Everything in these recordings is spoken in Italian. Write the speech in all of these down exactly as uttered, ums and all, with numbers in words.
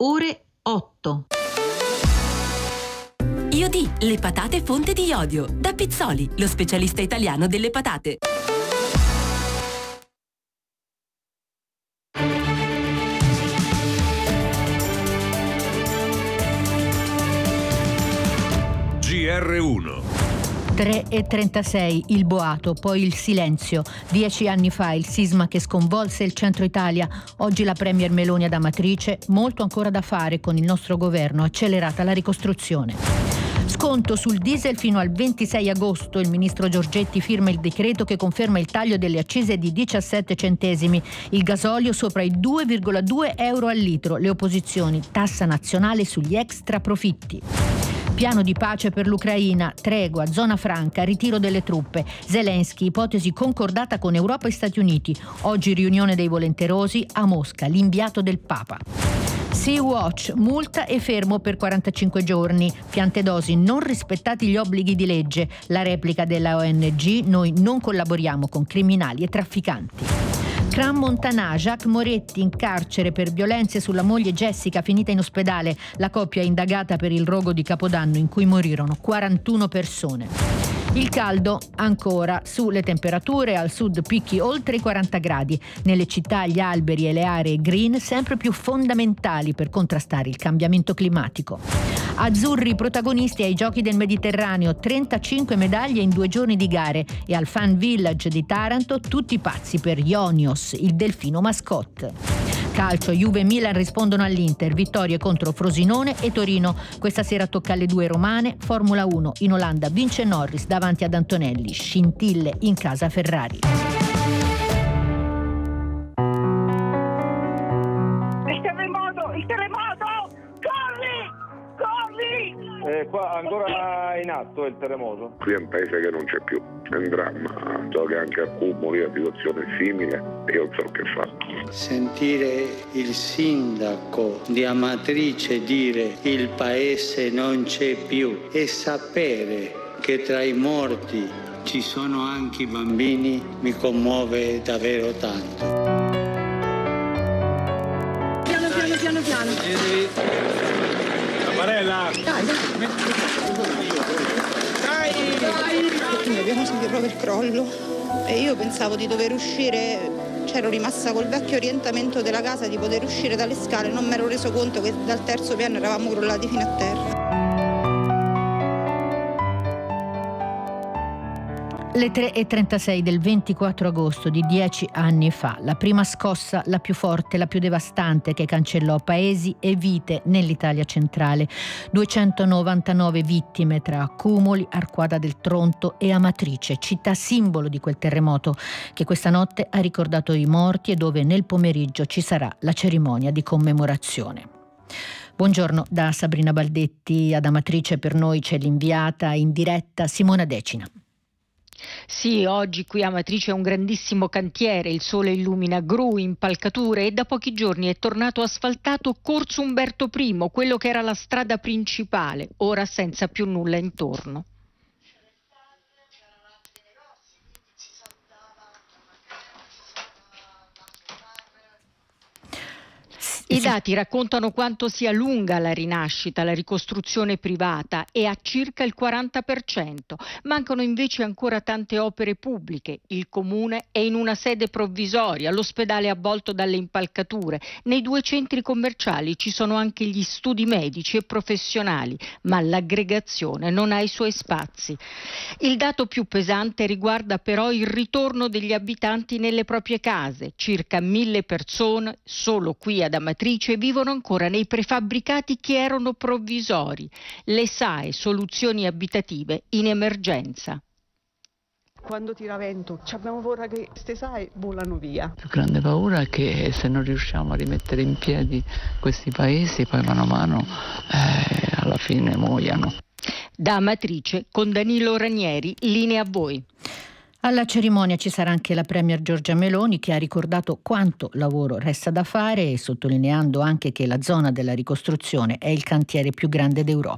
ore otto. Iodì, le patate fonte di iodio. Da Pizzoli, lo specialista italiano delle patate. G R uno. tre e trentasei, il boato, poi il silenzio. Dieci anni fa il sisma che sconvolse il centro Italia. Oggi la premier Meloni ad Amatrice, molto ancora da fare con il nostro governo, accelerata la ricostruzione. Sconto sul diesel fino al ventisei agosto. Il ministro Giorgetti firma il decreto che conferma il taglio delle accise di diciassette centesimi. Il gasolio sopra i due virgola due euro al litro. Le opposizioni, tassa nazionale sugli extra profitti. Piano di pace per l'Ucraina, tregua, zona franca, ritiro delle truppe. Zelensky, ipotesi concordata con Europa e Stati Uniti. Oggi riunione dei volenterosi a Mosca, l'inviato del Papa. Sea-Watch, multa e fermo per quarantacinque giorni. Piantedosi, non rispettati gli obblighi di legge. La replica della O N G, noi non collaboriamo con criminali e trafficanti. Cran Montanà, Jacques Moretti in carcere per violenze sulla moglie Jessica finita in ospedale. La coppia è indagata per il rogo di Capodanno in cui morirono quarantuno persone. Il caldo ancora, sulle temperature al sud picchi oltre i quaranta gradi. Nelle città gli alberi e le aree green sempre più fondamentali per contrastare il cambiamento climatico. Azzurri protagonisti ai Giochi del Mediterraneo, trentacinque medaglie in due giorni di gare, e al Fan Village di Taranto tutti pazzi per Ionios, il delfino mascotte. Calcio, Juve e Milan rispondono all'Inter, vittorie contro Frosinone e Torino. Questa sera tocca alle due romane. Formula uno, in Olanda vince Norris davanti ad Antonelli, scintille in casa Ferrari. Il terremoto, il terremoto! Corri! Corri! Eh, qua ancora in atto il terremoto. Qui è un paese che non c'è più, è un dramma. So che anche a Cumoli la situazione è simile e io so che fa. Sentire il sindaco di Amatrice dire il paese non c'è più e sapere che tra i morti ci sono anche i bambini mi commuove davvero tanto. Piano piano piano piano. Amarella! Dai, dai! Dai! Noi abbiamo sentito del crollo e io pensavo di dover uscire. C'ero rimasta col vecchio orientamento della casa di poter uscire dalle scale, non mi ero reso conto che dal terzo piano eravamo crollati fino a terra. Le tre e trentasei del ventiquattro agosto di dieci anni fa, la prima scossa, la più forte, la più devastante, che cancellò paesi e vite nell'Italia centrale. duecentonovantanove vittime tra Accumoli, Arquata del Tronto e Amatrice, città simbolo di quel terremoto che questa notte ha ricordato i morti e dove nel pomeriggio ci sarà la cerimonia di commemorazione. Buongiorno da Sabrina Baldetti. Ad Amatrice per noi c'è l'inviata in diretta Simona Decina. Sì, oggi qui a Amatrice è un grandissimo cantiere, il sole illumina gru, impalcature e da pochi giorni è tornato asfaltato Corso Umberto I, quello che era la strada principale, ora senza più nulla intorno. I dati raccontano quanto sia lunga la rinascita, la ricostruzione privata è a circa il quaranta per cento. Mancano invece ancora tante opere pubbliche. Il comune è in una sede provvisoria, l'ospedale è avvolto dalle impalcature. Nei due centri commerciali ci sono anche gli studi medici e professionali, ma l'aggregazione non ha i suoi spazi. Il dato più pesante riguarda però il ritorno degli abitanti nelle proprie case. Circa mille persone solo qui ad Amatrice vivono ancora nei prefabbricati che erano provvisori, le S A E, soluzioni abitative in emergenza. Quando tira vento abbiamo paura che queste S A E volano via. La più grande paura è che se non riusciamo a rimettere in piedi questi paesi, poi mano a mano eh, alla fine muoiano. Da Amatrice con Danilo Ranieri, linea a voi. Alla cerimonia ci sarà anche la premier Giorgia Meloni, che ha ricordato quanto lavoro resta da fare, sottolineando anche che la zona della ricostruzione è il cantiere più grande d'Europa.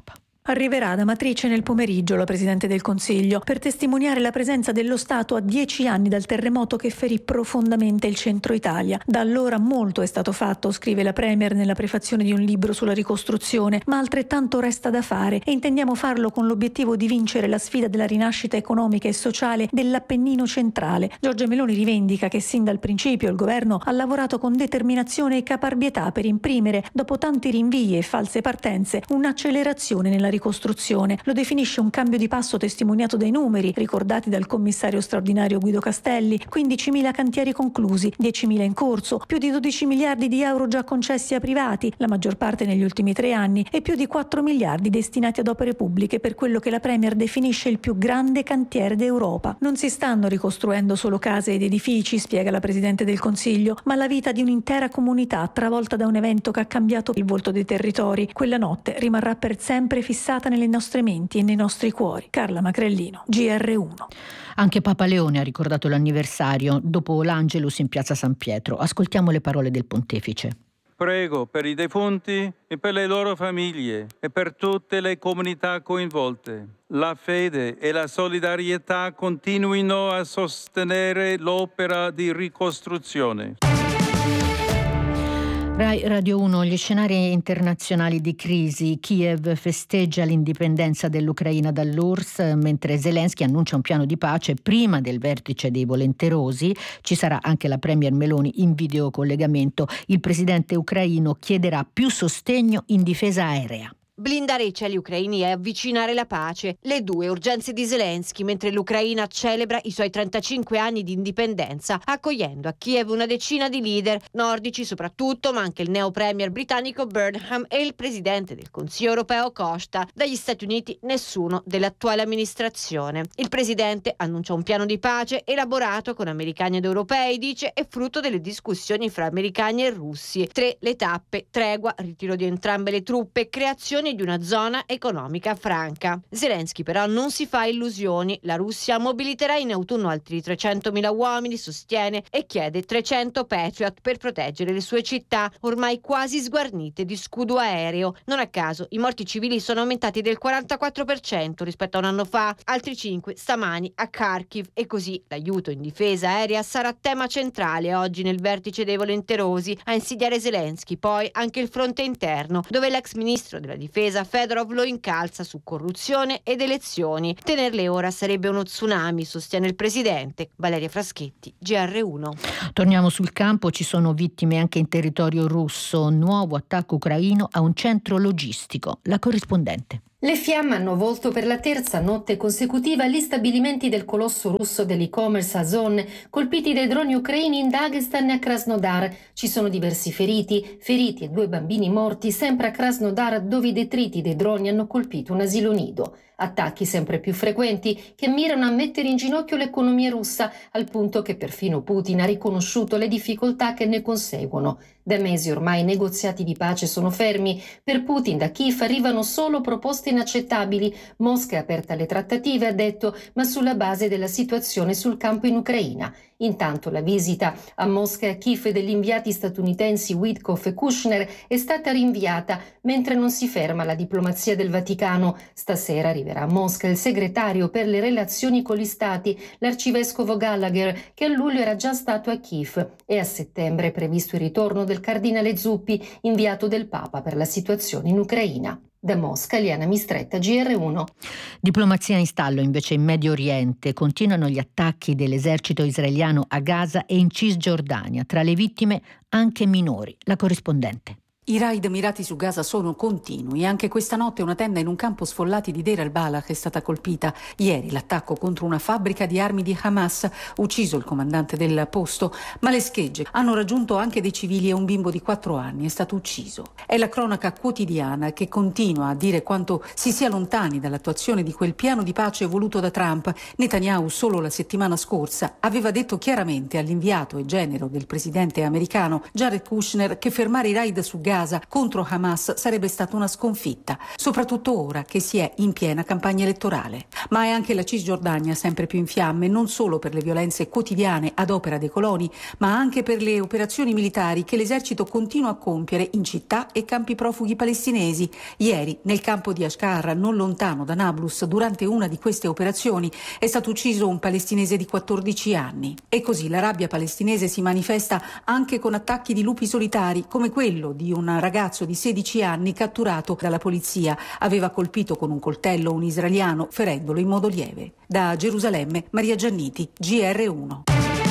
Arriverà ad Amatrice nel pomeriggio la Presidente del Consiglio per testimoniare la presenza dello Stato a dieci anni dal terremoto che ferì profondamente il centro Italia. Da allora molto è stato fatto, scrive la Premier nella prefazione di un libro sulla ricostruzione, ma altrettanto resta da fare e intendiamo farlo con l'obiettivo di vincere la sfida della rinascita economica e sociale dell'Appennino centrale. Giorgia Meloni rivendica che sin dal principio il governo ha lavorato con determinazione e caparbietà per imprimere, dopo tanti rinvii e false partenze, un'accelerazione nella ricostruzione. ricostruzione. Lo definisce un cambio di passo testimoniato dai numeri ricordati dal commissario straordinario Guido Castelli: quindicimila cantieri conclusi, diecimila in corso, più di dodici miliardi di euro già concessi a privati, la maggior parte negli ultimi tre anni, e più di quattro miliardi destinati ad opere pubbliche per quello che la Premier definisce il più grande cantiere d'Europa. Non si stanno ricostruendo solo case ed edifici, spiega la Presidente del Consiglio, ma la vita di un'intera comunità travolta da un evento che ha cambiato il volto dei territori. Quella notte rimarrà per sempre fissata nelle nostre menti e nei nostri cuori. Carla Macrellino, G R uno. Anche Papa Leone ha ricordato l'anniversario dopo l'Angelus in piazza San Pietro. Ascoltiamo le parole del pontefice. Prego per i defunti e per le loro famiglie e per tutte le comunità coinvolte. La fede e la solidarietà continuino a sostenere l'opera di ricostruzione. Rai Radio uno, gli scenari internazionali di crisi. Kiev festeggia l'indipendenza dell'Ucraina dall'U R S S, mentre Zelensky annuncia un piano di pace prima del vertice dei volenterosi. Ci sarà anche la Premier Meloni in videocollegamento. Il presidente ucraino chiederà più sostegno in difesa aerea. Blindare i cieli ucraini e avvicinare la pace, le due urgenze di Zelensky mentre l'Ucraina celebra i suoi trentacinque anni di indipendenza, accogliendo a Kiev una decina di leader nordici soprattutto, ma anche il neo premier britannico Burnham e il presidente del Consiglio europeo Costa. Dagli Stati Uniti nessuno dell'attuale amministrazione. Il presidente annuncia un piano di pace elaborato con americani ed europei, dice è frutto delle discussioni fra americani e russi. Tre le tappe: tregua, ritiro di entrambe le truppe, creazione di una zona economica franca. Zelensky però non si fa illusioni. La Russia mobiliterà in autunno altri trecentomila uomini, sostiene, e chiede trecento Patriot per proteggere le sue città ormai quasi sguarnite di scudo aereo. Non a caso i morti civili sono aumentati del quarantaquattro per cento rispetto a un anno fa, altri cinque stamani a Kharkiv, e così l'aiuto in difesa aerea sarà tema centrale oggi nel vertice dei volenterosi. A insidiare Zelensky poi anche il fronte interno, dove l'ex ministro della difesa Fedorov lo incalza su corruzione ed elezioni. Tenerle ora sarebbe uno tsunami, sostiene il presidente. Valeria Fraschetti, G R uno. Torniamo sul campo, ci sono vittime anche in territorio russo. Nuovo attacco ucraino a un centro logistico. La corrispondente. Le fiamme hanno avvolto per la terza notte consecutiva gli stabilimenti del colosso russo dell'e-commerce Ozon, colpiti dai droni ucraini in Dagestan e a Krasnodar. Ci sono diversi feriti, feriti e due bambini morti sempre a Krasnodar, dove i detriti dei droni hanno colpito un asilo nido. Attacchi sempre più frequenti che mirano a mettere in ginocchio l'economia russa, al punto che perfino Putin ha riconosciuto le difficoltà che ne conseguono. Da mesi ormai i negoziati di pace sono fermi. Per Putin da Kiev arrivano solo proposte inaccettabili. Mosca è aperta alle trattative, ha detto, ma sulla base della situazione sul campo in Ucraina. Intanto la visita a Mosca e a Kiev degli inviati statunitensi Witkoff e Kushner è stata rinviata, mentre non si ferma la diplomazia del Vaticano. Stasera arriverà a Mosca il segretario per le relazioni con gli stati, l'arcivescovo Gallagher, che a luglio era già stato a Kiev, e a settembre è previsto il ritorno del cardinale Zuppi, inviato del Papa per la situazione in Ucraina. Da Mosca, Liana Mistretta, G R uno. Diplomazia in stallo invece in Medio Oriente. Continuano gli attacchi dell'esercito israeliano a Gaza e in Cisgiordania. Tra le vittime anche minori. La corrispondente. I raid mirati su Gaza sono continui. Anche questa notte una tenda in un campo sfollati di Deir al-Balah è stata colpita. Ieri l'attacco contro una fabbrica di armi di Hamas, ucciso il comandante del posto, ma le schegge hanno raggiunto anche dei civili e un bimbo di quattro anni è stato ucciso. È la cronaca quotidiana che continua a dire quanto si sia lontani dall'attuazione di quel piano di pace voluto da Trump. Netanyahu solo la settimana scorsa aveva detto chiaramente all'inviato e genero del presidente americano Jared Kushner che fermare i raid su Gaza Gaza contro Hamas sarebbe stata una sconfitta, soprattutto ora che si è in piena campagna elettorale. Ma è anche la Cisgiordania sempre più in fiamme, non solo per le violenze quotidiane ad opera dei coloni, ma anche per le operazioni militari che l'esercito continua a compiere in città e campi profughi palestinesi. Ieri, nel campo di Ashkar, non lontano da Nablus, durante una di queste operazioni, è stato ucciso un palestinese di quattordici anni. E così la rabbia palestinese si manifesta anche con attacchi di lupi solitari, come quello di un ragazzo di sedici anni catturato dalla polizia. Aveva colpito con un coltello un israeliano, ferendolo in modo lieve. Da Gerusalemme, Maria Gianniti, G R uno.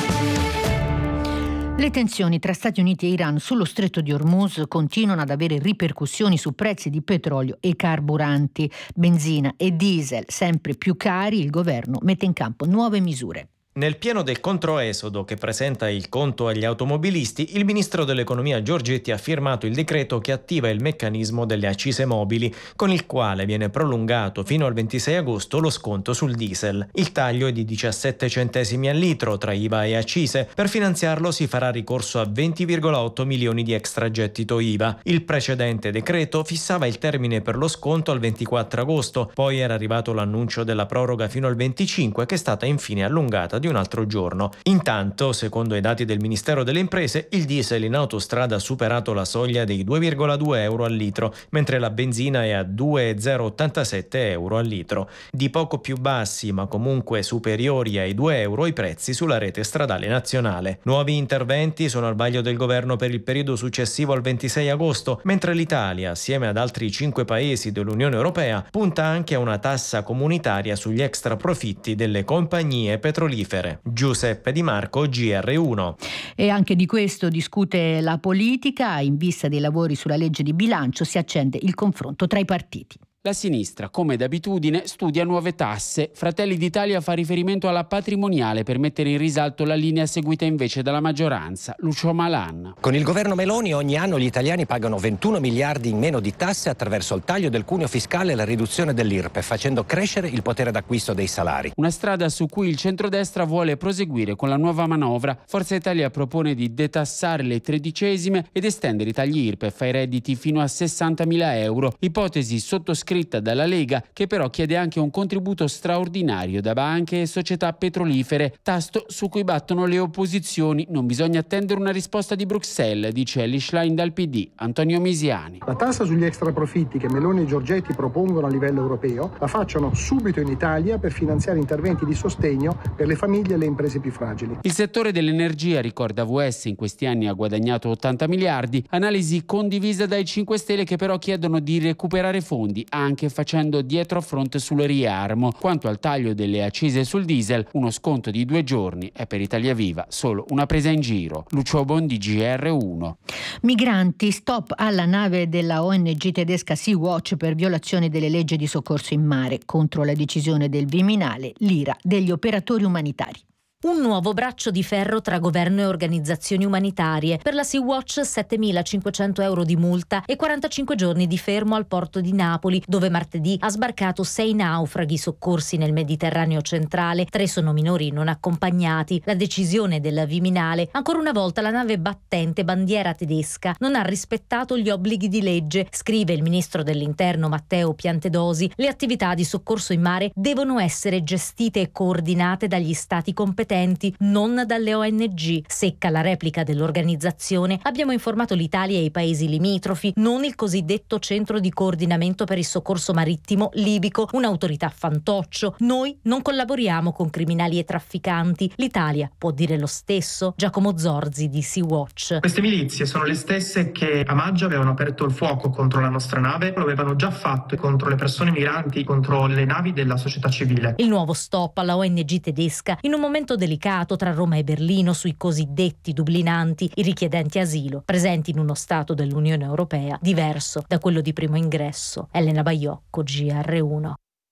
Le tensioni tra Stati Uniti e Iran sullo stretto di Hormuz continuano ad avere ripercussioni su prezzi di petrolio e carburanti. Benzina e diesel sempre più cari, il governo mette in campo nuove misure. Nel pieno del controesodo che presenta il conto agli automobilisti, il ministro dell'economia Giorgetti ha firmato il decreto che attiva il meccanismo delle accise mobili, con il quale viene prolungato fino al ventisei agosto lo sconto sul diesel. Il taglio è di diciassette centesimi al litro tra I V A e accise. Per finanziarlo si farà ricorso a venti virgola otto milioni di extragettito I V A. Il precedente decreto fissava il termine per lo sconto al ventiquattro agosto, poi era arrivato l'annuncio della proroga fino al venticinque, che è stata infine allungata di un altro giorno. Intanto, secondo i dati del Ministero delle Imprese, il diesel in autostrada ha superato la soglia dei due virgola due euro al litro, mentre la benzina è a due virgola zero ottantasette euro al litro. Di poco più bassi, ma comunque superiori ai due euro, i prezzi sulla rete stradale nazionale. Nuovi interventi sono al vaglio del governo per il periodo successivo al ventisei agosto, mentre l'Italia, assieme ad altri cinque paesi dell'Unione Europea, punta anche a una tassa comunitaria sugli extra profitti delle compagnie petrolifere. Giuseppe Di Marco, G R uno. E anche di questo discute la politica. In vista dei lavori sulla legge di bilancio si accende il confronto tra i partiti. La sinistra, come d'abitudine, studia nuove tasse. Fratelli d'Italia fa riferimento alla patrimoniale per mettere in risalto la linea seguita invece dalla maggioranza. Lucio Malan. Con il governo Meloni ogni anno gli italiani pagano ventuno miliardi in meno di tasse attraverso il taglio del cuneo fiscale e la riduzione dell'I R P E F, facendo crescere il potere d'acquisto dei salari. Una strada su cui il centrodestra vuole proseguire con la nuova manovra. Forza Italia propone di detassare le tredicesime ed estendere i tagli I R P E F ai redditi fino a sessantamila euro. Ipotesi sottoscritta dalla Lega, che però chiede anche un contributo straordinario da banche e società petrolifere, tasto su cui battono le opposizioni. Non bisogna attendere una risposta di Bruxelles, dice Elly Schlein dal P D. Antonio Misiani. La tassa sugli extraprofitti che Meloni e Giorgetti propongono a livello europeo la facciano subito in Italia per finanziare interventi di sostegno per le famiglie e le imprese più fragili. Il settore dell'energia, ricorda V S, in questi anni ha guadagnato ottanta miliardi, analisi condivisa dai cinque Stelle, che però chiedono di recuperare fondi anche facendo dietro front sul riarmo. Quanto al taglio delle accise sul diesel, uno sconto di due giorni è per Italia Viva solo una presa in giro. Lucio Bondi, G R uno. Migranti, stop alla nave della O N G tedesca Sea-Watch per violazione delle leggi di soccorso in mare. Contro la decisione del Viminale, l'ira degli operatori umanitari. Un nuovo braccio di ferro tra governo e organizzazioni umanitarie. Per la Sea-Watch settemilacinquecento euro di multa e quarantacinque giorni di fermo al porto di Napoli, dove martedì ha sbarcato sei naufraghi soccorsi nel Mediterraneo centrale. Tre sono minori non accompagnati. La decisione del Viminale. Ancora una volta la nave battente bandiera tedesca non ha rispettato gli obblighi di legge, scrive il ministro dell'Interno Matteo Piantedosi. Le attività di soccorso in mare devono essere gestite e coordinate dagli stati competenti, non dalle O N G. Secca la replica dell'organizzazione. Abbiamo informato l'Italia e i paesi limitrofi, non il cosiddetto centro di coordinamento per il soccorso marittimo libico, un'autorità fantoccio. Noi non collaboriamo con criminali e trafficanti. L'Italia può dire lo stesso. Giacomo Zorzi di Sea-Watch. Queste milizie sono le stesse che a maggio avevano aperto il fuoco contro la nostra nave, lo avevano già fatto contro le persone migranti, contro le navi della società civile. Il nuovo stop alla O N G tedesca in un momento delicato tra Roma e Berlino sui cosiddetti dublinanti, i richiedenti asilo, presenti in uno Stato dell'Unione Europea diverso da quello di primo ingresso. Elena Baiocco, G R uno.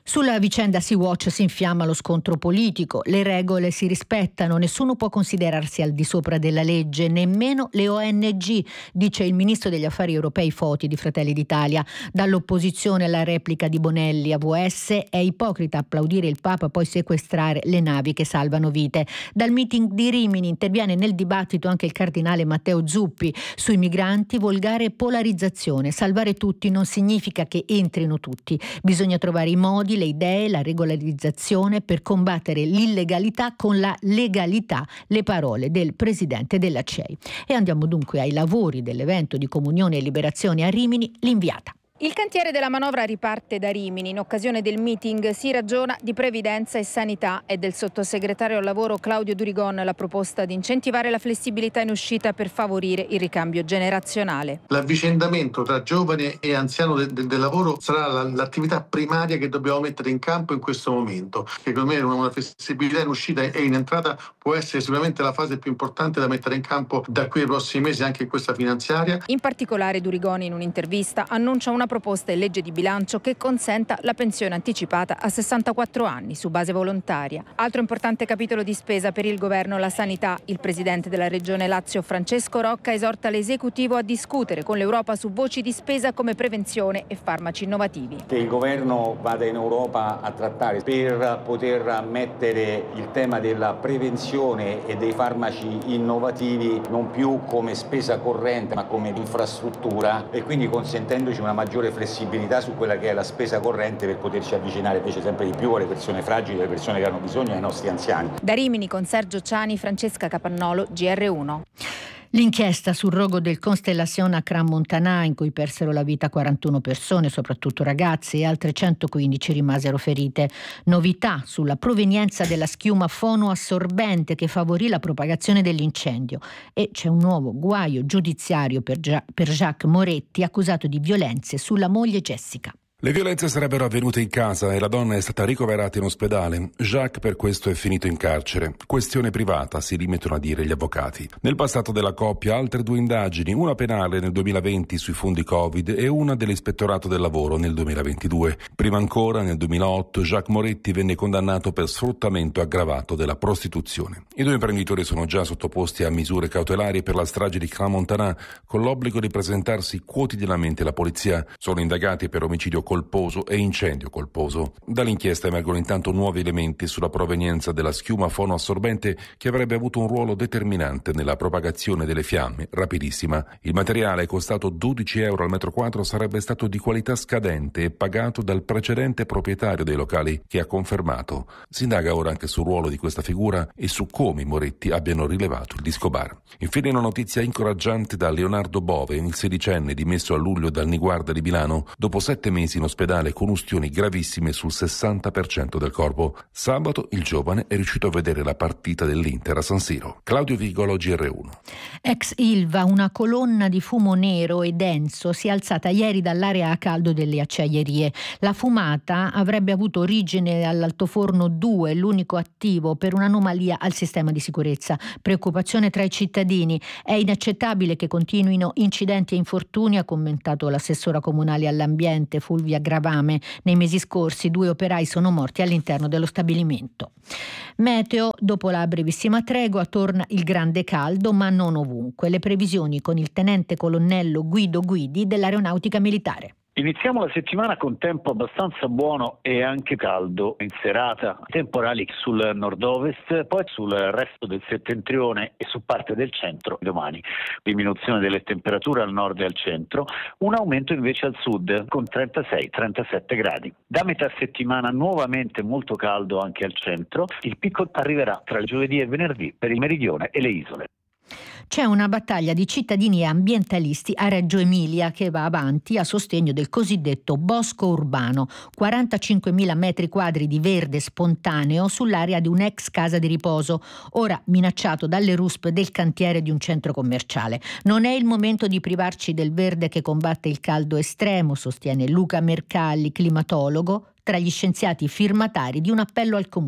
Sulla vicenda Sea-Watch si infiamma lo scontro politico, le regole si rispettano, nessuno può considerarsi al di sopra della legge, nemmeno le O N G, dice il ministro degli affari europei Foti di Fratelli d'Italia. Dall'opposizione alla replica di Bonelli a V S è ipocrita applaudire il Papa poi sequestrare le navi che salvano vite. Dal meeting di Rimini interviene nel dibattito anche il cardinale Matteo Zuppi. Sui migranti volgare polarizzazione, salvare tutti non significa che entrino tutti, bisogna trovare i modi, le idee, la regolarizzazione per combattere l'illegalità con la legalità, le parole del presidente della C E I. E andiamo dunque ai lavori dell'evento di comunione e liberazione a Rimini, l'inviata. Il cantiere della manovra riparte da Rimini. In occasione del meeting si ragiona di previdenza e sanità. È del sottosegretario al lavoro Claudio Durigon la proposta di incentivare la flessibilità in uscita per favorire il ricambio generazionale. L'avvicendamento tra giovane e anziano del, del, del lavoro sarà la, l'attività primaria che dobbiamo mettere in campo in questo momento. Secondo me una flessibilità in uscita e in entrata può essere sicuramente la fase più importante da mettere in campo da qui ai prossimi mesi, anche in questa finanziaria. In particolare Durigon in un'intervista annuncia una proposta in legge di bilancio che consenta la pensione anticipata a sessantaquattro anni su base volontaria. Altro importante capitolo di spesa per il governo, la sanità. Il presidente della regione Lazio Francesco Rocca esorta l'esecutivo a discutere con l'Europa su voci di spesa come prevenzione e farmaci innovativi. Che il governo vada in Europa a trattare per poter mettere il tema della prevenzione e dei farmaci innovativi non più come spesa corrente ma come infrastruttura, e quindi consentendoci una maggiore flessibilità su quella che è la spesa corrente per poterci avvicinare invece sempre di più alle persone fragili, alle persone che hanno bisogno, ai nostri anziani. Da Rimini con Sergio Ciani, Francesca Capannolo, G R uno. L'inchiesta sul rogo del Constellation a Crans-Montana, in cui persero la vita quarantuno persone, soprattutto ragazzi, e altre centoquindici rimasero ferite. Novità sulla provenienza della schiuma fonoassorbente che favorì la propagazione dell'incendio. E c'è un nuovo guaio giudiziario per, Gia- per Jacques Moretti, accusato di violenze sulla moglie Jessica. Le violenze sarebbero avvenute in casa e la donna è stata ricoverata in ospedale. Jacques per questo è finito in carcere. Questione privata, si rimettono a dire gli avvocati. Nel passato della coppia altre due indagini, una penale nel duemilaventi sui fondi Covid e una dell'Ispettorato del Lavoro nel duemilaventidue. Prima ancora, nel duemilaotto, Jacques Moretti venne condannato per sfruttamento aggravato della prostituzione. I due imprenditori sono già sottoposti a misure cautelari per la strage di Crans-Montana, con l'obbligo di presentarsi quotidianamente alla polizia. Sono indagati per omicidio colposo e incendio colposo. Dall'inchiesta emergono intanto nuovi elementi sulla provenienza della schiuma fonoassorbente che avrebbe avuto un ruolo determinante nella propagazione delle fiamme, rapidissima. Il materiale, costato dodici euro al metro quadro, sarebbe stato di qualità scadente e pagato dal precedente proprietario dei locali, che ha confermato. Si indaga ora anche sul ruolo di questa figura e su come i Moretti abbiano rilevato il disco bar. Infine una notizia incoraggiante da Leonardo Bove, il sedicenne dimesso a luglio dal Niguarda di Milano, dopo sette mesi in ospedale con ustioni gravissime sul sessanta per cento del corpo. Sabato il giovane è riuscito a vedere la partita dell'Inter a San Siro. Claudio Vigolo, G R uno. Ex Ilva, una colonna di fumo nero e denso si è alzata ieri dall'area a caldo delle acciaierie. La fumata avrebbe avuto origine all'altoforno due, l'unico attivo, per un'anomalia al sistema di sicurezza. Preoccupazione tra i cittadini. È inaccettabile che continuino incidenti e infortuni, ha commentato l'assessora comunale all'ambiente Fulvia Gravame. Nei mesi scorsi due operai sono morti all'interno dello stabilimento. Meteo, dopo la brevissima tregua torna il grande caldo, ma non ovunque. Le previsioni con il tenente colonnello Guido Guidi dell'Aeronautica Militare. Iniziamo la settimana con tempo abbastanza buono e anche caldo in serata, temporali sul nord-ovest, poi sul resto del settentrione e su parte del centro domani. Diminuzione delle temperature al nord e al centro, un aumento invece al sud con trentasei trentasette gradi. Da metà settimana nuovamente molto caldo anche al centro, il picco arriverà tra il giovedì e venerdì per il meridione e le isole. C'è una battaglia di cittadini e ambientalisti a Reggio Emilia che va avanti a sostegno del cosiddetto bosco urbano, quarantacinquemila metri quadri di verde spontaneo sull'area di un'ex casa di riposo, ora minacciato dalle ruspe del cantiere di un centro commerciale. Non è il momento di privarci del verde che combatte il caldo estremo, sostiene Luca Mercalli, climatologo, tra gli scienziati firmatari di un appello al comune.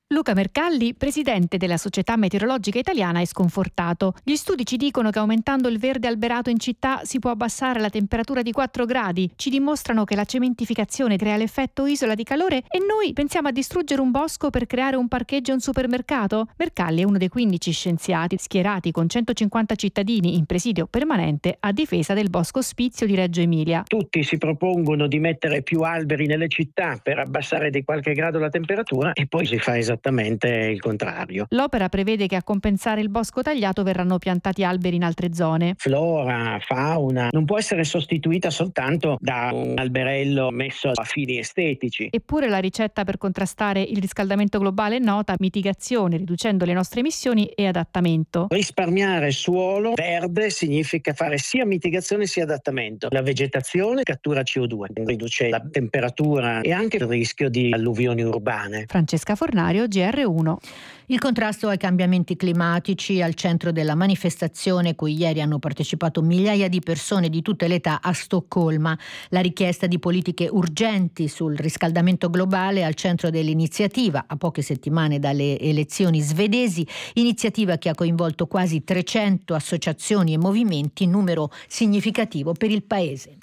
Luca Mercalli, presidente della Società Meteorologica Italiana, è sconfortato. Gli studi ci dicono che aumentando il verde alberato in città si può abbassare la temperatura di quattro gradi. Ci dimostrano che la cementificazione crea l'effetto isola di calore e noi pensiamo a distruggere un bosco per creare un parcheggio e un supermercato? Mercalli è uno dei quindici scienziati schierati con centocinquanta cittadini in presidio permanente a difesa del Bosco Ospizio di Reggio Emilia. Tutti si propongono di mettere più alberi nelle città per abbassare di qualche grado la temperatura e poi si fa esattamente il contrario. L'opera prevede che a compensare il bosco tagliato verranno piantati alberi in altre zone. Flora, fauna non può essere sostituita soltanto da un alberello messo a fini estetici. Eppure la ricetta per contrastare il riscaldamento globale è nota: mitigazione, riducendo le nostre emissioni, e adattamento. Risparmiare suolo verde significa fare sia mitigazione sia adattamento. La vegetazione cattura C O due, riduce la temperatura e anche il rischio di alluvioni urbane. Francesca Fornario, G R uno. Il contrasto ai cambiamenti climatici al centro della manifestazione cui ieri hanno partecipato migliaia di persone di tutte le età a Stoccolma. La richiesta di politiche urgenti sul riscaldamento globale al centro dell'iniziativa, a poche settimane dalle elezioni svedesi, iniziativa che ha coinvolto quasi trecento associazioni e movimenti, numero significativo per il paese.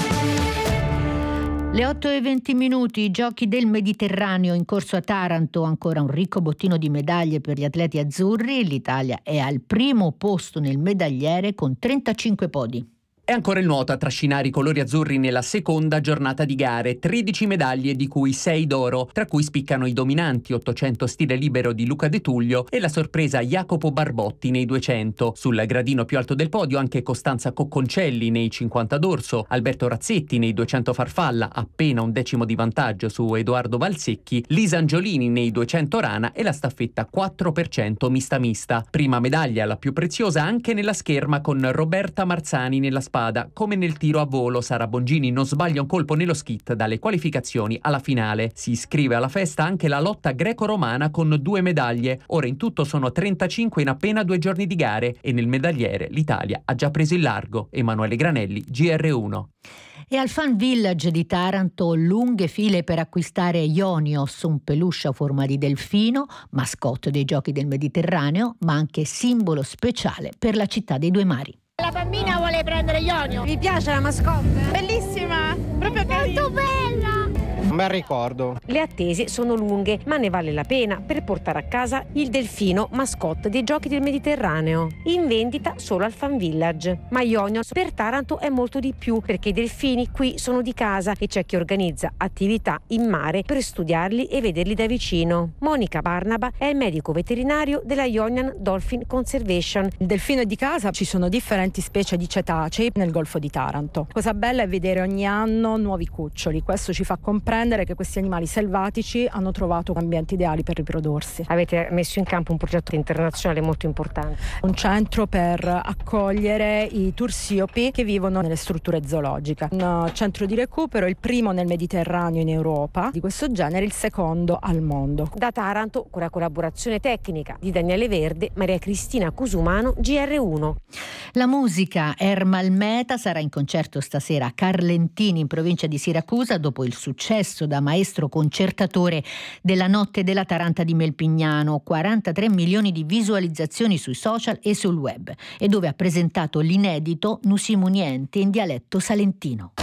Le otto e venti minuti, i Giochi del Mediterraneo in corso a Taranto, ancora un ricco bottino di medaglie per gli atleti azzurri. L'Italia è al primo posto nel medagliere con trentacinque podi. È ancora il nuoto a trascinare i colori azzurri nella seconda giornata di gare, tredici medaglie di cui sei d'oro, tra cui spiccano i dominanti ottocento stile libero di Luca De Tullio e la sorpresa Jacopo Barbotti nei duecento. Sul gradino più alto del podio anche Costanza Cocconcelli nei cinquanta d'orso, Alberto Razzetti nei duecento farfalla, appena un decimo di vantaggio su Edoardo Valsecchi, Lisa Angiolini nei duecento rana e la staffetta quattro per cento mista mista. Prima medaglia, la più preziosa, anche nella scherma con Roberta Marzani nella spada. Come nel tiro a volo, Sara Bongini non sbaglia un colpo nello skit dalle qualificazioni alla finale. Si iscrive alla festa anche la lotta greco-romana con due medaglie. Ora in tutto sono trentacinque in appena due giorni di gare e nel medagliere l'Italia ha già preso il largo. Emanuele Granelli, G R uno. E al Fan Village di Taranto lunghe file per acquistare Ionios, un peluche a forma di delfino, mascotte dei Giochi del Mediterraneo, ma anche simbolo speciale per la città dei due mari. La bambina vuole prendere Ionio. Vi piace la mascotte? Bellissima, proprio carina. Molto bella. Un bel ricordo. Le attese sono lunghe, ma ne vale la pena per portare a casa il delfino mascotte dei Giochi del Mediterraneo, in vendita solo al Fan Village. Ma Ionios per Taranto è molto di più, perché i delfini qui sono di casa e c'è chi organizza attività in mare per studiarli e vederli da vicino. Monica Barnaba è il medico veterinario della Ionian Dolphin Conservation. Il delfino è di casa, ci sono differenti specie di cetacei nel Golfo di Taranto. Cosa bella è vedere ogni anno nuovi cuccioli, questo ci fa comprendere che questi animali selvatici hanno trovato ambienti ideali per riprodursi. Avete messo in campo un progetto internazionale molto importante. Un centro per accogliere i tursiopi che vivono nelle strutture zoologiche. Un centro di recupero, il primo nel Mediterraneo in Europa di questo genere, il secondo al mondo. Da Taranto, con la collaborazione tecnica di Daniele Verde, Maria Cristina Cusumano, G R uno. La musica, Ermal Meta sarà in concerto stasera a Carlentini in provincia di Siracusa dopo il successo da maestro concertatore della Notte della Taranta di Melpignano, quarantatré milioni di visualizzazioni sui social e sul web, e dove ha presentato l'inedito Nusimu Niente in dialetto salentino.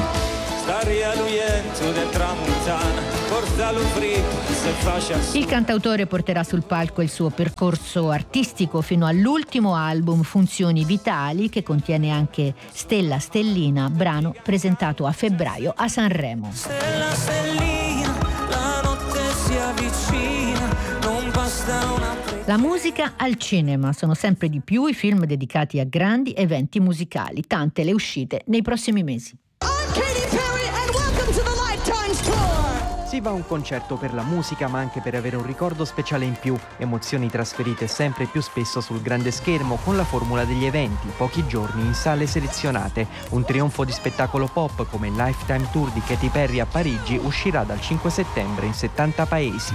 Il cantautore porterà sul palco il suo percorso artistico fino all'ultimo album Funzioni Vitali, che contiene anche Stella Stellina, brano presentato a febbraio a Sanremo. Stella stellina, la notte si avvicina, non basta una... La musica al cinema, sono sempre di più i film dedicati a grandi eventi musicali, tante le uscite nei prossimi mesi. Si va a un concerto per la musica, ma anche per avere un ricordo speciale in più, emozioni trasferite sempre più spesso sul grande schermo con la formula degli eventi, pochi giorni in sale selezionate. Un trionfo di spettacolo pop come il Lifetime Tour di Katy Perry a Parigi uscirà dal cinque settembre in settanta paesi.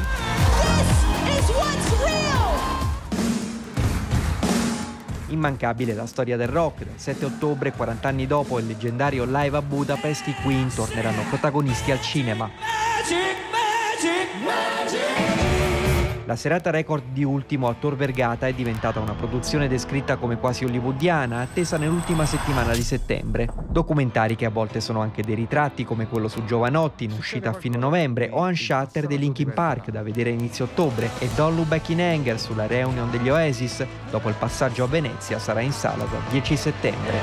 Immancabile la storia del rock. Dal sette ottobre, quaranta anni dopo il leggendario Live a Budapest, i Queen torneranno protagonisti al cinema. Magic, magic, magic. La serata record di Ultimo a Tor Vergata è diventata una produzione descritta come quasi hollywoodiana, attesa nell'ultima settimana di settembre. Documentari che a volte sono anche dei ritratti, come quello su Giovanotti, in uscita a fine novembre, o Unshatter dei Linkin Park, da vedere a inizio ottobre, e Don't Look Back in Anger sulla reunion degli Oasis. Dopo il passaggio a Venezia sarà in sala dal dieci settembre.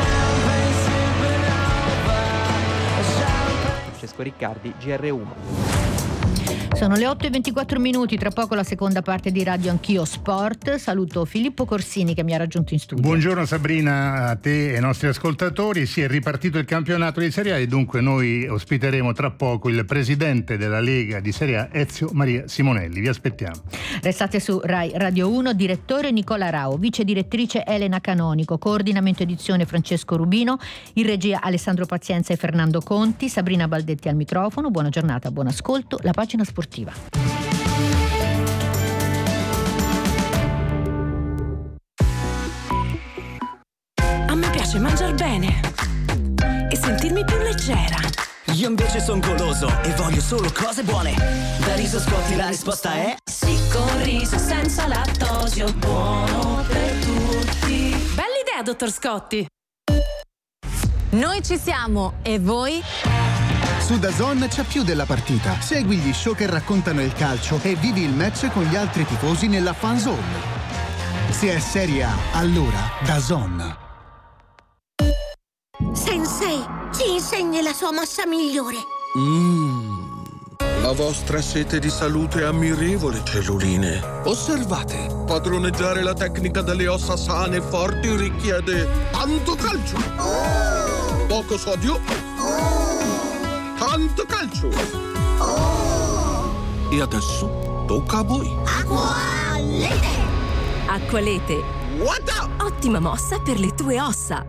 Francesco Riccardi, G R uno. Sono le otto e ventiquattro minuti, tra poco la seconda parte di Radio Anch'io Sport. Saluto Filippo Corsini che mi ha raggiunto in studio. Buongiorno Sabrina, a te e ai nostri ascoltatori. Si è ripartito il campionato di Serie A e dunque noi ospiteremo tra poco il presidente della Lega di Serie A, Ezio Maria Simonelli. Vi aspettiamo. Restate su Rai Radio uno, direttore Nicola Rao, vice direttrice Elena Canonico, coordinamento edizione Francesco Rubino, in regia Alessandro Pazienza e Fernando Conti, Sabrina Baldetti al microfono. Buona giornata, buon ascolto. La pagina sportiva. A me piace mangiar bene e sentirmi più leggera. Io invece son goloso e voglio solo cose buone. Da Riso Scotti la risposta è sì, con riso senza lattosio, buono per tutti. Bella idea, dottor Scotti. Noi ci siamo, e voi? Su DAZN c'è più della partita. Segui gli show che raccontano il calcio e vivi il match con gli altri tifosi nella fan zone. Se è Serie A, allora DAZN. Sensei, ci insegni la sua mossa migliore. Mmm, la vostra sete di salute è ammirevole, celluline. Osservate, padroneggiare la tecnica delle ossa sane e forti richiede tanto calcio, oh! Poco sodio, oh! Tanto calcio, oh! E adesso tocca a voi. Acqualete! Acqualete, what? Ottima mossa per le tue ossa.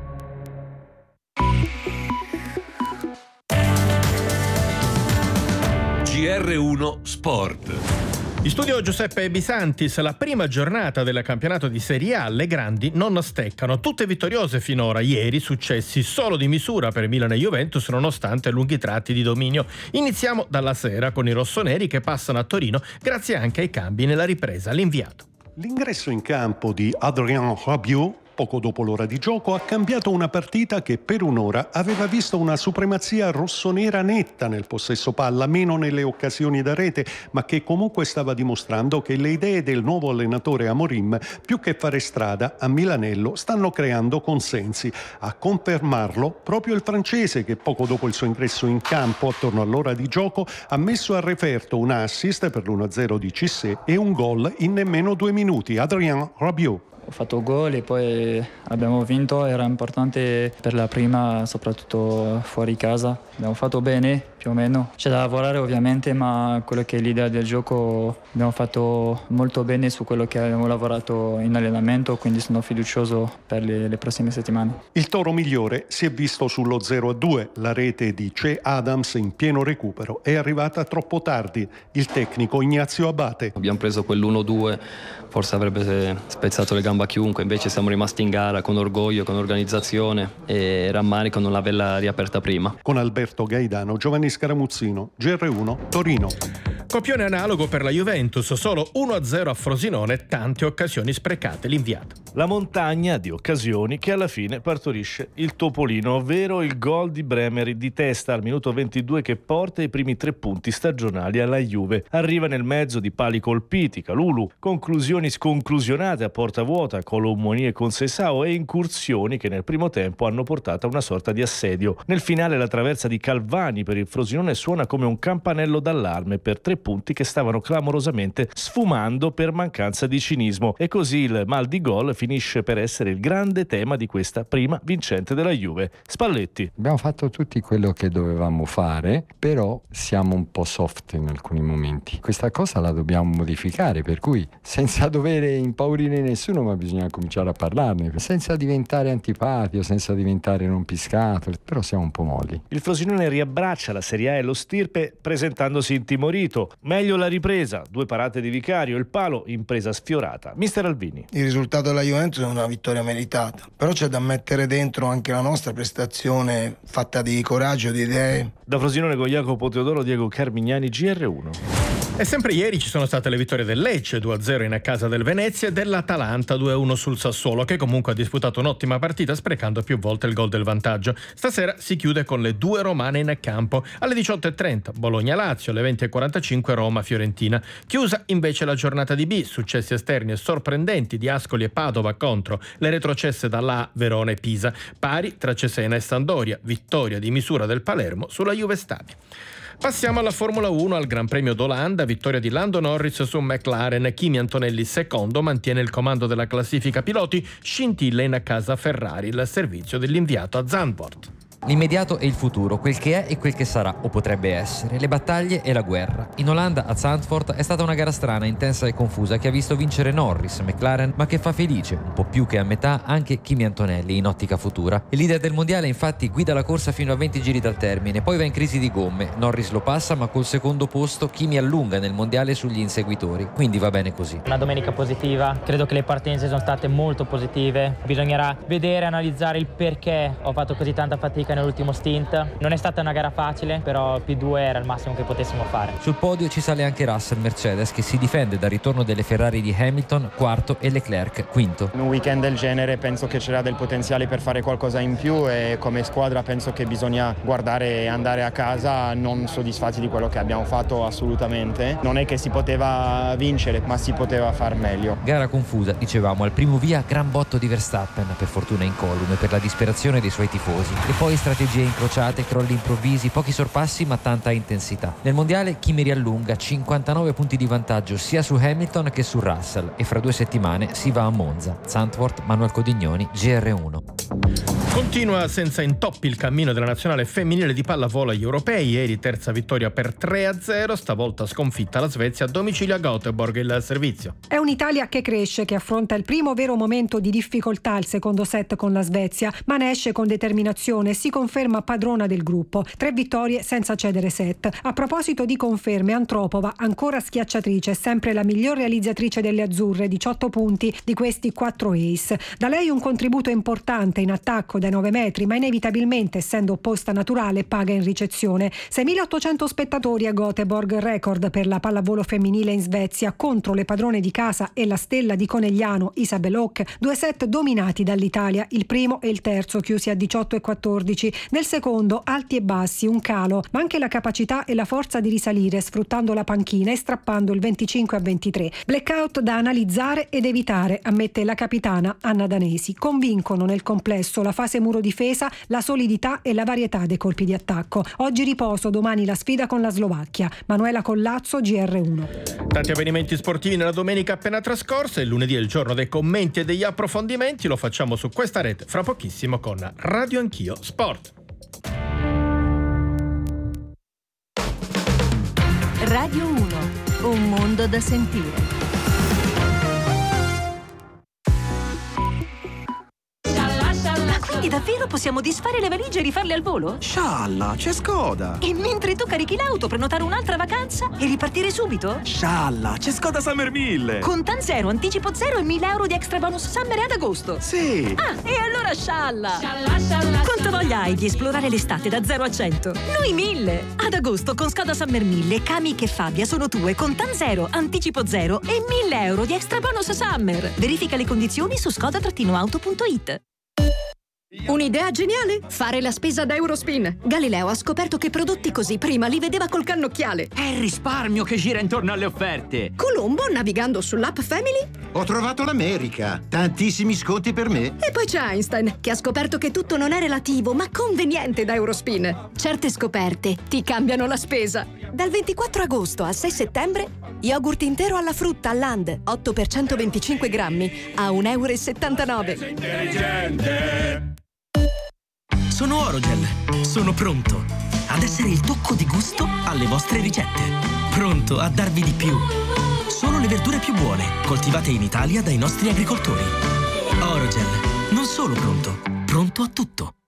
G R uno Sport. In studio Giuseppe Bisantis. La prima giornata del campionato di Serie A, le grandi non steccano, tutte vittoriose finora. Ieri successi solo di misura per Milan e Juventus nonostante lunghi tratti di dominio. Iniziamo dalla sera con i rossoneri che passano a Torino grazie anche ai cambi nella ripresa. L'inviato. L'ingresso in campo di Adrien Rabiot poco dopo l'ora di gioco ha cambiato una partita che per un'ora aveva visto una supremazia rossonera netta nel possesso palla, meno nelle occasioni da rete, ma che comunque stava dimostrando che le idee del nuovo allenatore Amorim, più che fare strada a Milanello, stanno creando consensi. A confermarlo proprio il francese che poco dopo il suo ingresso in campo, attorno all'ora di gioco, ha messo a referto un assist per l'uno a zero di Cissé e un gol in nemmeno due minuti. Adrien Rabiot. Ho fatto gol e poi abbiamo vinto, era importante per la prima, soprattutto fuori casa. Abbiamo fatto bene, più o meno. C'è da lavorare ovviamente, ma quello che è l'idea del gioco abbiamo fatto molto bene su quello che abbiamo lavorato in allenamento, quindi sono fiducioso per le, le prossime settimane. Il toro migliore si è visto sullo zero a due. La rete di Che Adams in pieno recupero è arrivata troppo tardi. Il tecnico Ignazio Abate. Abbiamo preso quell'uno due, forse avrebbe spezzato le gambe a chiunque, invece siamo rimasti in gara con orgoglio, con organizzazione e rammarico non l'averla riaperta prima. Con Alberto Gaidano, Giovanni Scaramuzzino, G R uno, Torino. Copione analogo per la Juventus, solo uno a zero a Frosinone, tante occasioni sprecate. L'inviato. La montagna di occasioni che alla fine partorisce il topolino, ovvero il gol di Bremer di testa al minuto ventidue che porta i primi tre punti stagionali alla Juve. Arriva nel mezzo di pali colpiti, Calulu, conclusioni sconclusionate a porta vuota, Colomoni e Conceição e incursioni che nel primo tempo hanno portato a una sorta di assedio. Nel finale la traversa di Calvani per il Frosinone suona come un campanello d'allarme per tre punti che stavano clamorosamente sfumando per mancanza di cinismo, e così il mal di gol finisce per essere il grande tema di questa prima vincente della Juve. Spalletti. Abbiamo fatto tutti quello che dovevamo fare, però siamo un po' soft in alcuni momenti. Questa cosa la dobbiamo modificare, per cui senza dover impaurire nessuno, ma bisogna cominciare a parlarne, senza diventare antipatico, senza diventare rompiscatole, però siamo un po' molli. Il Frosinone riabbraccia la Serie A e lo stirpe presentandosi intimorito. Meglio la ripresa, due parate di Vicario, il palo, impresa sfiorata. Mister Alvini. Il risultato della Juventus è una vittoria meritata, però c'è da mettere dentro anche la nostra prestazione fatta di coraggio, di idee. Da Frosinone con Jacopo Teodoro, Diego Carmignani, G R uno. E sempre ieri ci sono state le vittorie del Lecce due a zero in casa del Venezia e dell'Atalanta due a uno sul Sassuolo, che comunque ha disputato un'ottima partita sprecando più volte il gol del vantaggio. Stasera si chiude con le due romane in campo. Alle diciotto e trenta Bologna-Lazio, alle venti e quarantacinque Roma-Fiorentina. Chiusa invece la giornata di B, successi esterni e sorprendenti di Ascoli e Padova contro le retrocesse dalla A, Verona e Pisa. Pari tra Cesena e Sampdoria, vittoria di misura del Palermo sulla Juve Stabia. Passiamo alla Formula uno, al Gran Premio d'Olanda, vittoria di Lando Norris su McLaren. Kimi Antonelli secondo mantiene il comando della classifica piloti, scintilla in casa Ferrari, il servizio dell'inviato a Zandvoort. L'immediato è il futuro, quel che è e quel che sarà, o potrebbe essere, le battaglie e la guerra. In Olanda, a Zandvoort, è stata una gara strana, intensa e confusa che ha visto vincere Norris, McLaren, ma che fa felice, un po' più che a metà, anche Kimi Antonelli in ottica futura. Il leader del mondiale infatti guida la corsa fino a venti giri dal termine, poi va in crisi di gomme. Norris lo passa, ma col secondo posto Kimi allunga nel mondiale sugli inseguitori, quindi va bene così. Una domenica positiva, credo che le partenze sono state molto positive. Bisognerà vedere, analizzare il perché ho fatto così tanta fatica nell'ultimo stint. Non è stata una gara facile, però P due era il massimo che potessimo fare. Sul podio ci sale anche Russell Mercedes, che si difende dal ritorno delle Ferrari di Hamilton, quarto, e Leclerc, quinto. In un weekend del genere penso che c'era del potenziale per fare qualcosa in più e come squadra penso che bisogna guardare e andare a casa non soddisfatti di quello che abbiamo fatto assolutamente. Non è che si poteva vincere, ma si poteva far meglio. Gara confusa, dicevamo, al primo via gran botto di Verstappen, per fortuna incolume, per la disperazione dei suoi tifosi. E poi strategie incrociate, crolli improvvisi, pochi sorpassi ma tanta intensità. Nel mondiale Kimi riallunga cinquantanove punti di vantaggio sia su Hamilton che su Russell e fra due settimane si va a Monza. Zandvoort, Manuel Codignoni, G R uno. Continua senza intoppi il cammino della nazionale femminile di pallavolo agli europei. Ieri terza vittoria per tre a zero, stavolta sconfitta la Svezia a domicilio a Göteborg, il servizio. È un'Italia che cresce, che affronta il primo vero momento di difficoltà al secondo set con la Svezia, ma ne esce con determinazione e si conferma padrona del gruppo. Tre vittorie senza cedere set. A proposito di conferme, Antropova, ancora schiacciatrice, sempre la miglior realizzatrice delle azzurre, diciotto punti, di questi quattro ace. Da lei un contributo importante in attacco dai nove metri, ma inevitabilmente, essendo opposta naturale, paga in ricezione. seimilaottocento spettatori a Göteborg, record per la pallavolo femminile in Svezia, contro le padrone di casa e la stella di Conegliano, Isabel Hock. Due set dominati dall'Italia, il primo e il terzo chiusi a diciotto e quattordici. Nel secondo alti e bassi, un calo, ma anche la capacità e la forza di risalire sfruttando la panchina e strappando il venticinque a ventitré. Blackout da analizzare ed evitare, ammette la capitana Anna Danesi. Convincono nel complesso la fase muro difesa, la solidità e la varietà dei colpi di attacco. Oggi riposo, domani la sfida con la Slovacchia. Manuela Collazzo, G R uno. Tanti avvenimenti sportivi nella domenica appena trascorsa. Il lunedì è il giorno dei commenti e degli approfondimenti. Lo facciamo su questa rete fra pochissimo con Radio Anch'io Sport. Radio uno, un mondo da sentire. Quindi davvero possiamo disfare le valigie e rifarle al volo? Scialla, c'è Skoda! E mentre tu carichi l'auto, prenotare un'altra vacanza e ripartire subito? Scialla, c'è Skoda Summer mille! Con Tan Zero, anticipo zero e mille euro di extra bonus Summer ad agosto! Sì! Ah, e allora scialla! Scialla, scialla! Quanto voglia hai di esplorare l'estate da zero a cento? Noi mille! Ad agosto con Skoda Summer mille, Kami e Fabia sono tue con Tan Zero, anticipo zero e mille euro di extra bonus Summer! Verifica le condizioni su skoda auto punto it. Un'idea geniale? Fare la spesa da Eurospin. Galileo ha scoperto che prodotti così prima li vedeva col cannocchiale. È il risparmio che gira intorno alle offerte. Colombo, navigando sull'app Family, ho trovato l'America. Tantissimi sconti per me. E poi c'è Einstein, che ha scoperto che tutto non è relativo, ma conveniente da Eurospin. Certe scoperte ti cambiano la spesa. Dal ventiquattro agosto al sei settembre, yogurt intero alla frutta Land, otto per centoventicinque grammi, a un euro e settantanove. Sei intelligente. Sono Orogel, sono pronto ad essere il tocco di gusto alle vostre ricette. Pronto a darvi di più. Solo le verdure più buone, coltivate in Italia dai nostri agricoltori. Orogel, non solo pronto, pronto a tutto.